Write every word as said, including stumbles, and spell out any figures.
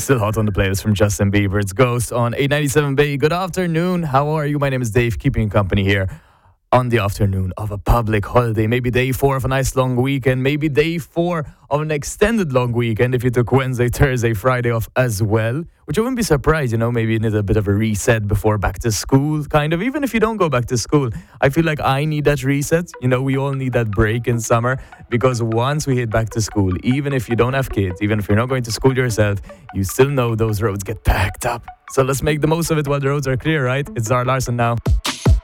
Still hot on the playlist from Justin Bieber. It's Ghost on eight ninety-seven Bay. Good afternoon. How are you? My name is Dave, keeping you company here on the afternoon of a public holiday. Maybe day four of a nice long weekend. Maybe day four of an extended long weekend if you took Wednesday, Thursday, Friday off as well. Which I wouldn't be surprised, you know, maybe you need a bit of a reset before back to school, kind of. Even if you don't go back to school, I feel like I need that reset. You know, we all need that break in summer because once we hit back to school, even if you don't have kids, even if you're not going to school yourself, you still know those roads get packed up. So let's make the most of it while the roads are clear, right? It's Zara Larsson now.